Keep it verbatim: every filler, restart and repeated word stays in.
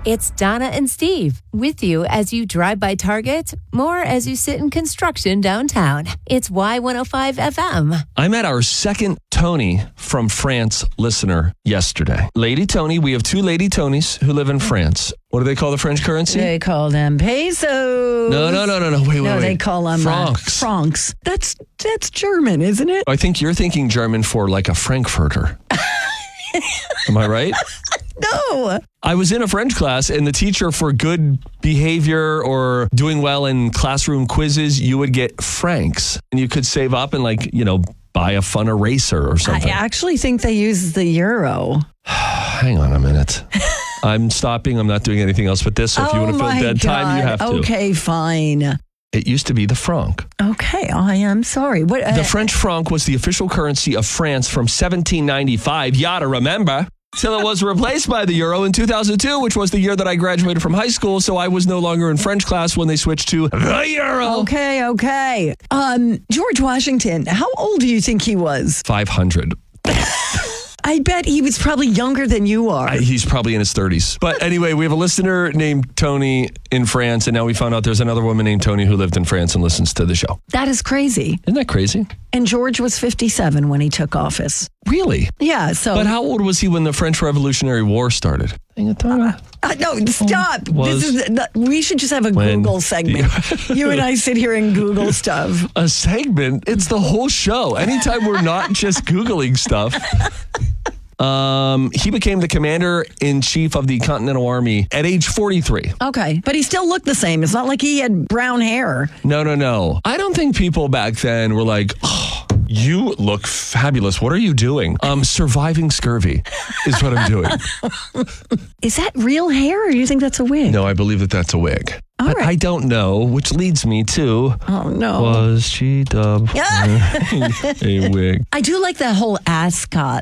It's Donna and Steve with you as you drive by Target, more as you sit in construction downtown. It's Y one oh five F M. I met our second Tony from France listener yesterday. Lady Tony, we have two Lady Tonys who live in France. What do they call the French currency? They call them pesos. No, no, no, no, no. Wait, wait, no, wait. they call them francs. Uh, francs. That's that's German, isn't it? I think you're thinking German for like a Frankfurter. Am I right? No. I was in a French class, and the teacher, for good behavior or doing well in classroom quizzes, you would get francs, and you could save up and, like, you know, buy a fun eraser or something. I actually think they use the euro. Hang on a minute. I'm stopping. I'm not doing anything else but this. So if you oh want to fill my dead God. time, you have to. Okay, fine. It used to be the franc. Okay, I am sorry. What? Uh, The French franc was the official currency of France from seventeen ninety-five. Yada, remember? Till it was replaced by the euro in two thousand two, which was the year that I graduated from high school. So I was no longer in French class when they switched to the euro. Okay, okay. Um, George Washington, how old do you think he was? five hundred. I bet he was probably younger than you are. I, he's probably in his thirties. But anyway, we have a listener named Tony in France, and now we found out there's another woman named Tony who lived in France and listens to the show. That is crazy. Isn't that crazy? And George was fifty-seven when he took office. Really? Yeah, so... But how old was he when the French Revolutionary War started? Dang it, Tony. Uh, no, stop. Was this is the, we should just have a when Google segment. You and I sit here and Google stuff. A segment? It's the whole show. Anytime we're not just Googling stuff. Um, he became the commander-in-chief of the Continental Army at age forty-three. Okay, but he still looked the same. It's not like he had brown hair. No, no, no. I don't think people back then were like, oh, you look fabulous. What are you doing? Um, surviving scurvy is what I'm doing. Is that real hair, or do you think that's a wig? No, I believe that that's a wig. All But right. I don't know, which leads me to, Oh, no. was she dubbed a wig? I do like that whole ascot